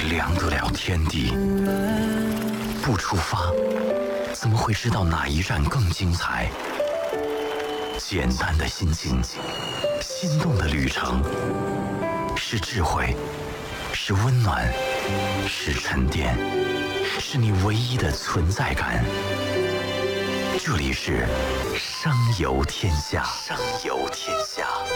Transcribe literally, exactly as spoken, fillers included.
量得了天地。不出发，怎么会知道哪一站更精彩？简单的心情，心动的旅程，是智慧，是温暖，是沉淀，是你唯一的存在感。这里是商游天下，商游天下。